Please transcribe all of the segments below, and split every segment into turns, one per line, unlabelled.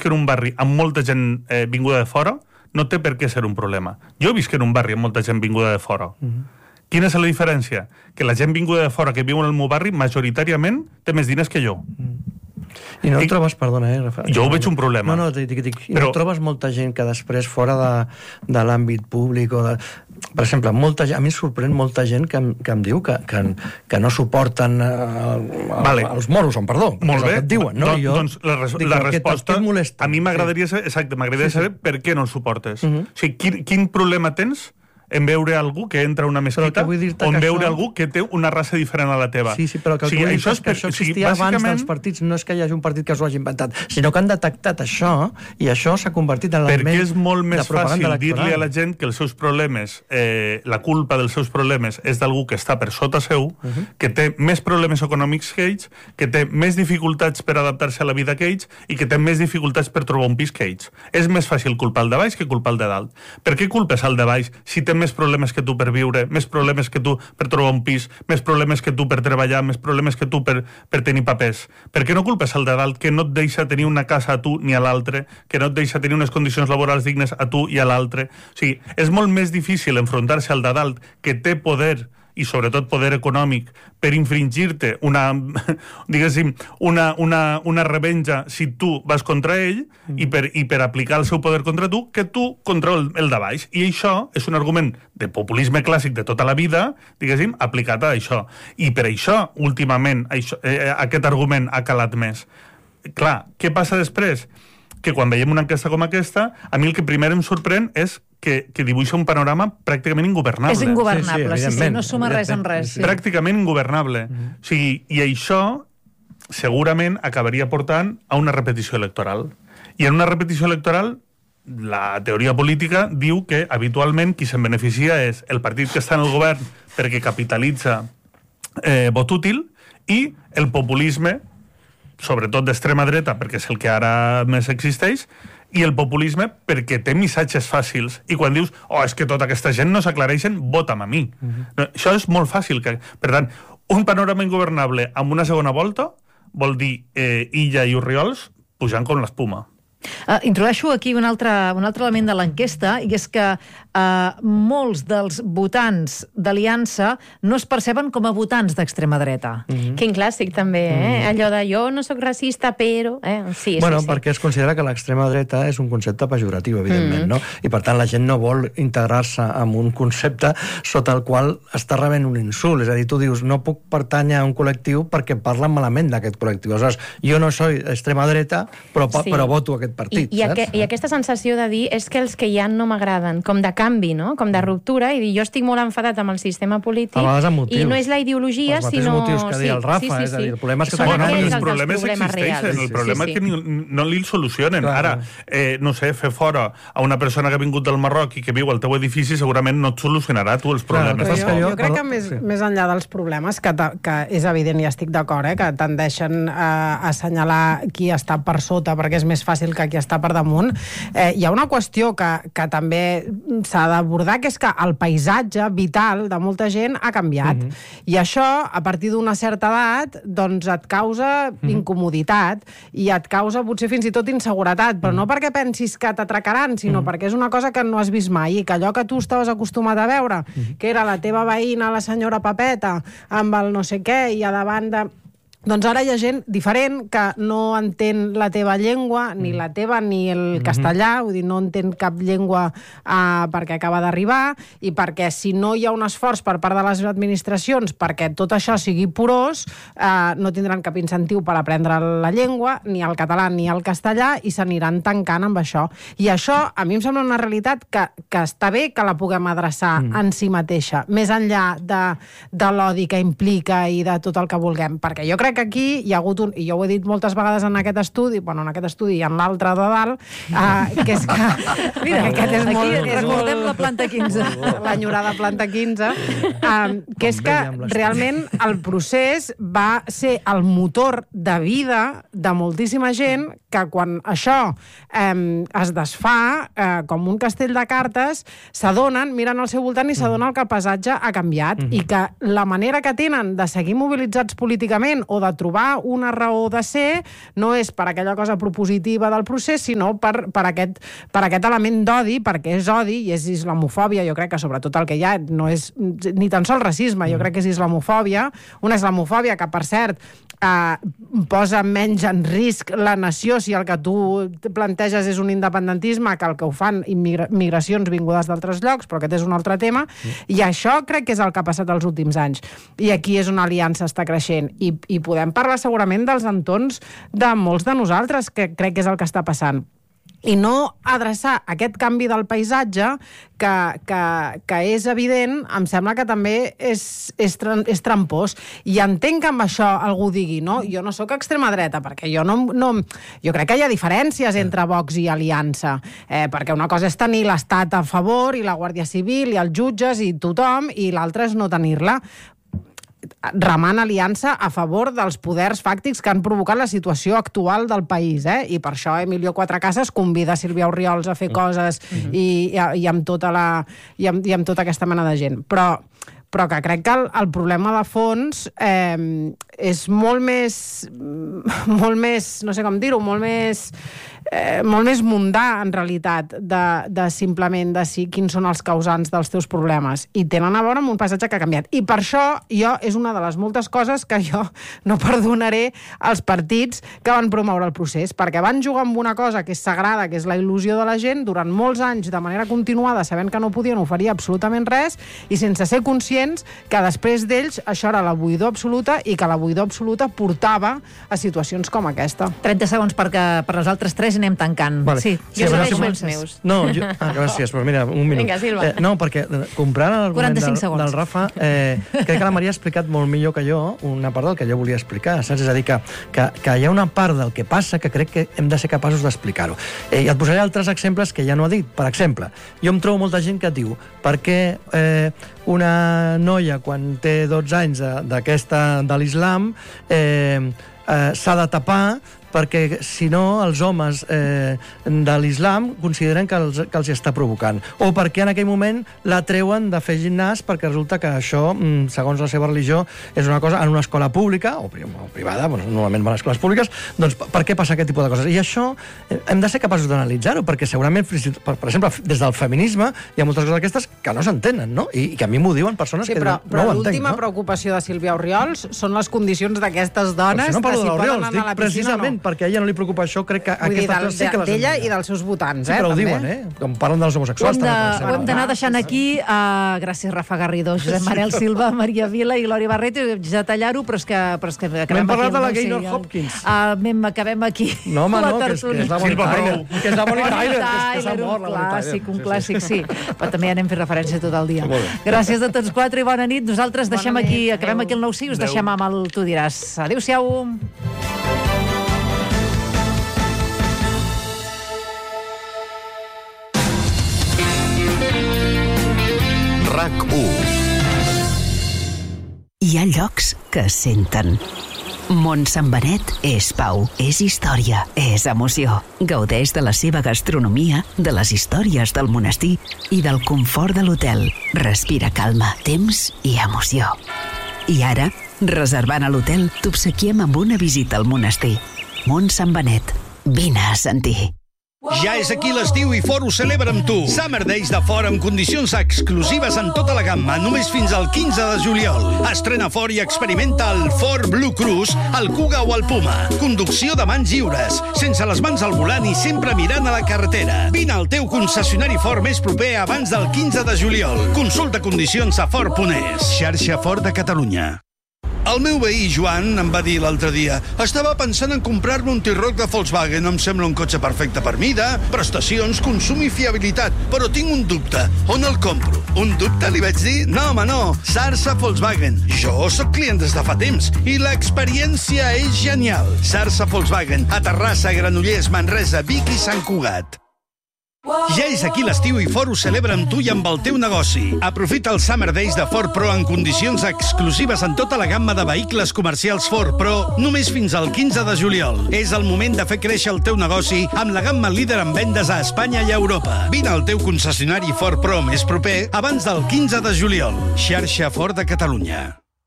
visc en un barri amb molta gent vinguda de fora, no té per què ser un problema. Jo visc en un barri amb molta gent vinguda de fora. Quina és la diferència? Que la gent vinguda de fora que viu en el meu barri majoritàriament té més diners que jo.
I no trobes, perdona, Rafael.
Jo ho veig un problema.
No, dic, no trobes molta gent que després, fora de l'àmbit públic, per exemple, molta gent, a mi em sorprèn molta gent que em diu que no suporten els moros, perdó,
molt bé,
que et diuen, no?
Doncs la resposta, a mi m'agradaria saber per què no el suportes. O sigui, quin problema tens en veure algú que entra a una mesquita o en veure algú que té una raça diferent a la teva.
Sí, però que el que vull dir és que això existia abans dels partits, no és que hi hagi un partit que s'ho hagi inventat, sinó que han detectat això, i això s'ha convertit en l'element de propaganda electoral.
Perquè és molt més fàcil dir-li a la gent que els seus problemes, la culpa dels seus problemes és d'algú que està per sota seu, que té més problemes econòmics que ells, que té més dificultats per adaptar-se a la vida que ells i que té més dificultats per trobar un pis que ells. És més fàcil culpar el de baix que culpar el de dalt. Per què culpes el de baix si té més problemes que tu per viure, més problemes que tu per trobar un pis, més problemes que tu per treballar, més problemes que tu per tenir papers? Per què no culpes el de dalt que no et deixa tenir una casa a tu ni a l'altre, que no et deixa tenir unes condicions laborals dignes a tu i a l'altre? O sigui, és molt més difícil enfrontar-se al de dalt que té poder i sobretot poder econòmic per infringir-te una revenja si tu vas contra ell i per aplicar el seu poder contra tu que tu contra el de baix. I això és un argument de populisme clàssic de tota la vida, aplicat a això. I per això, últimament, aquest argument ha calat més. Clar, què passa després? Que quan veiem una enquesta com aquesta, a mi el que primer em sorprèn és que dibuixa un panorama pràcticament ingovernable.
És ingovernable, sí, no suma res amb res.
Pràcticament ingovernable. O sigui, i això segurament acabaria portant a una repetició electoral. I en una repetició electoral, la teoria política diu que habitualment qui se'n beneficia és el partit que està en el govern perquè capitalitza vot útil i el populisme, sobretot d'extrema dreta, perquè és el que ara més existeix, i el populisme perquè té missatges fàcils. I quan dius, és que tota aquesta gent no s'aclareixen, vota'm a mi. Això és molt fàcil. Per tant, un panorama ingovernable amb una segona volta vol dir Illa i Orriols pujant com l'espuma.
Introdueixo aquí un altre element de l'enquesta, i és que molts dels votants d'Aliança no es perceben com a votants d'extrema dreta.
Quin clàssic, també, allò de jo no sóc racista, però... Sí.
Perquè es considera que l'extrema dreta és un concepte pejoratiu, evidentment, no? I per tant la gent no vol integrar-se en un concepte sota el qual està rebent un insult. És a dir, tu dius, no puc pertànyer a un col·lectiu perquè parlen malament d'aquest col·lectiu. Aleshores, jo no soy extrema dreta, però voto aquest partit, saps?
I aquesta sensació de dir és que els que hi ha no m'agraden, com de canvi, no? Com de ruptura, i dir jo estic molt enfadat amb el sistema polític, i no és la ideologia, sinó...
Els mateixos motius que deia el Rafa, és a dir, el problema és que...
Els problemes existeixen, el problema és que no li el solucionen. Ara, no sé, fer fora a una persona que ha vingut del Marroc i que viu al teu edifici segurament no et solucionarà tu els problemes.
Jo crec que més enllà dels problemes, que és evident i estic d'acord, que tendeixen a assenyalar qui està per sota perquè és més fàcil que qui està per damunt, hi ha una qüestió que també s'ha d'abordar, que és que el paisatge vital de molta gent ha canviat. I això, a partir d'una certa edat, doncs et causa incomoditat i et causa potser fins i tot inseguretat, però no perquè pensis que t'atracaran, sinó perquè és una cosa que no has vist mai, i que allò que tu estaves acostumat a veure, que era la teva veïna, la senyora Pepeta, amb el no sé què, i a davant de... Doncs ara hi ha gent diferent que no entén la teva llengua, ni la teva ni el castellà, vull dir, no entén cap llengua perquè acaba d'arribar, i perquè si no hi ha un esforç per part de les administracions perquè tot això sigui porós, no tindran cap incentiu per aprendre la llengua, ni el català ni el castellà, i s'aniran tancant amb això. I això, a mi em sembla una realitat que està bé que la puguem adreçar en si mateixa, més enllà de l'odi que implica i de tot el que vulguem, perquè jo crec que aquí hi ha hagut i jo ho he dit moltes vegades en aquest estudi, i en l'altre de dalt, que és que...
Mira, aquí recordem la planta 15.
L'enyorada planta 15, que és que realment el procés va ser el motor de vida de moltíssima gent que quan això es desfà com un castell de cartes, s'adonen, miren al seu voltant i s'adonen que el paisatge ha canviat, i que la manera que tenen de seguir mobilitzats políticament o de trobar una raó de ser no és per aquella cosa propositiva del procés, sinó per aquest element d'odi, perquè és odi i és islamofòbia. Jo crec que sobretot el que hi ha no és ni tan sols racisme, jo crec que és islamofòbia, una islamofòbia que, per cert, posa menys en risc la nació si el que tu planteges és un independentisme que el que ho fan migracions vingudes d'altres llocs, però aquest és un altre tema, i això crec que és el que ha passat els últims anys. I aquí és on l'aliança està creixent. I podem parlar segurament dels entorns de molts de nosaltres, que crec que és el que està passant. I no adreçar aquest canvi del paisatge que és evident, em sembla que també és trampós. I entenc que amb això algú digui, no, jo no sóc extrema dreta, perquè jo crec que hi ha diferències entre Vox i Aliança, perquè una cosa és tenir l'Estat a favor i la Guàrdia Civil i els jutges i tothom, i l'altra és no tenir-la. Remant Aliança a favor dels poders fàctics que han provocat la situació actual del país, i per això Emilio Cuatrecasas convida Sílvia Orriols a fer coses i amb tota aquesta mena de gent. Però que crec que el problema de fons és molt més, no sé com dir-ho, molt més mundà, en realitat, de simplement de quins són els causants dels teus problemes. I tenen a veure amb un paisatge que ha canviat. I per això és una de les moltes coses que jo no perdonaré als partits que van promoure el procés, perquè van jugar amb una cosa que és sagrada, que és la il·lusió de la gent, durant molts anys, de manera continuada, sabent que no podien oferir absolutament res, i sense ser conscients que després d'ells això era la buidor absoluta, i que la buidor absoluta portava a situacions com aquesta.
30 segons per nosaltres tres i anem tancant.
Vale.
Sí,
jo segueixo els meus.
No, gràcies, però mira, un minut.
Vinga, Silva.
No, perquè comprant l'argument del Rafa, crec que la Maria ha explicat molt millor que jo una part del que jo volia explicar, saps? És a dir, que hi ha una part del que passa que crec que hem de ser capaços d'explicar-ho. I et posaré altres exemples que ja no ha dit. Per exemple, jo em trobo molta gent que et diu per què una noia, quan té 12 anys de l'islam, s'ha de tapar perquè, si no, els homes de l'islam consideren que els està provocant. O perquè en aquell moment la treuen de fer gimnàs perquè resulta que això, segons la seva religió, és una cosa en una escola pública, o privada, normalment van a escoles públiques, doncs per què passa aquest tipus de coses? I això hem de ser capaços d'analitzar-ho, perquè segurament, per exemple, des del feminisme hi ha moltes coses d'aquestes que no s'entenen, no? I que a mi m'ho diuen persones que no ho entenc.
Però l'última preocupació de Sílvia Orriols són les condicions d'aquestes dones que si poden anar a la piscina o no.
Perquè a ella no li preocupa això, crec que aquestes coses sí que les
d'ella i dels seus votants,
sí, però ho diuen, com parlen dels homosexuals.
Ho hem d'anar deixant aquí. Gràcies, Rafa Garrido, Josep Manel Silva, Maria Vila i Glòria Barreto. He de tallar-ho, però és que acabem aquí.
M'hem parlat de la Gaynor Hopkins.
Acabem aquí.
No, home, no, que és la Bonnie Tyler. Que és la Bonnie Tyler, que s'ha mort la Bonnie Tyler.
Un clàssic, sí. Però també anem fent referència tot el dia. Gràcies a tots quatre i bona nit. Nosaltres deixem aquí, acabem aquí el 9-5 i us deixem amb el Tu diràs. Adéu-siau.
RAC1. Hi ha llocs que senten. Sant Benet és pau, és història, és emoció. Gaudeix de la seva gastronomia, de les històries del monestir i del confort de l'hotel. Respira calma, temps i emoció. I ara, reservant a l'hotel, t'obsequiem amb una visita al monestir. Sant Benet. Vine a sentir.
Ja és aquí l'estiu i Ford ho celebra amb tu. Summer Days de Ford amb condicions exclusives en tota la gamma, només fins al 15 de juliol. Estrena Ford i experimenta el Ford Blue Cruise, el Kuga o el Puma. Conducció de mans lliures, sense les mans al volant i sempre mirant a la carretera. Vine al teu concessionari Ford més proper abans del 15 de juliol. Consulta condicions a Ford.es. Xarxa Ford de Catalunya. El meu veí, Joan, em va dir l'altre dia: estava pensant en comprar-me un T-Roc de Volkswagen. Em sembla un cotxe perfecte per mida, prestacions, consum i fiabilitat. Però tinc un dubte. On el compro? Un dubte, li vaig dir? No, home, no. Sarsa Volkswagen. Jo sóc client des de fa temps i l'experiència és genial. Sarsa Volkswagen, a Terrassa, Granollers, Manresa, Vic i Sant Cugat. Ja és aquí l'estiu i Ford ho celebra amb tu i amb el teu negoci. Aprofita els Summer Days de Ford Pro en condicions exclusives en tota la gamma de vehicles comercials Ford Pro, només fins al 15 de juliol. És el moment de fer créixer el teu negoci amb la gamma líder en vendes a Espanya i a Europa. Vine al teu concessionari Ford Pro més proper abans del 15 de juliol. Xarxa Ford de Catalunya.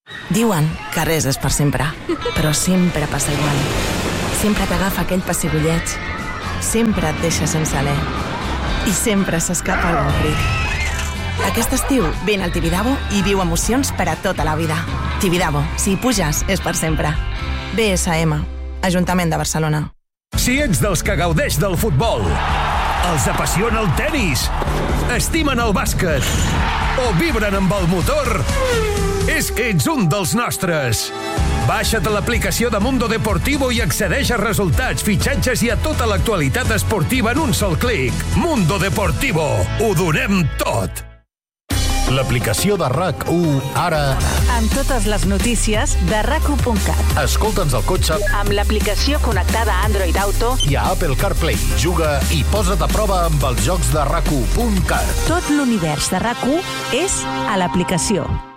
Diuen que res és per sempre, però sempre passa igual. Sempre t'agafa aquell pessigolleig, sempre et deixa sense alè i sempre s'escapa algun crit. Aquest estiu vine al Tibidabo i viu emocions per a tota la vida. Tibidabo, si hi puges, és per sempre. BSM, Ajuntament de Barcelona.
Si ets dels que gaudeix del futbol, els apassiona el tenis, estimen el bàsquet o vibren amb el motor, és que ets un dels nostres. Baixa't l'aplicació de Mundo Deportivo i accedeix a resultats, fitxatges i a tota l'actualitat esportiva en un sol clic. Mundo Deportivo. Ho donem tot.
L'aplicació de RAC1 ara...
Amb totes les notícies de RAC1.cat.
Escolta'ns al cotxe
amb l'aplicació connectada a Android Auto
i a Apple CarPlay. Juga i posa't a prova amb els jocs de RAC1.cat.
Tot l'univers de RAC1 és a l'aplicació.